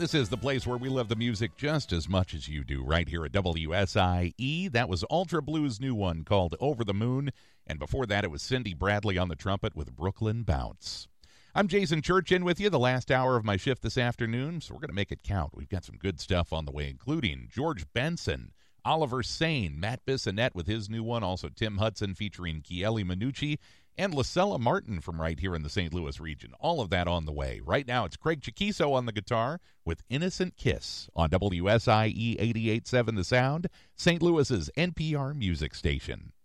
This is the place where we love the music just as much as you do, right here at WSIE. That was Ultra Blues' new one called Over the Moon, and before that it was Cindy Bradley on the trumpet with Brooklyn Bounce. I'm Jason Church in with you the last hour of my shift this afternoon, so we're going to make it count. We've got some good stuff on the way, including George Benson, Oliver Sane, Matt Bissonette with his new one, also Tim Hudson featuring Chieli Minucci, and Lacella Martin from right here in the St. Louis region. All of that on the way. Right now, it's Craig Chiquiso on the guitar with Innocent Kiss on WSIE 88.7 The Sound, St. Louis's NPR music station.